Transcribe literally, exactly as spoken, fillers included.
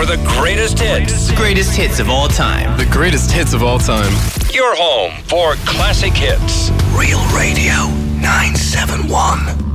for the greatest hits. Greatest hits of all time. The greatest hits of all time. Your home for classic hits. Real Radio nine seven one.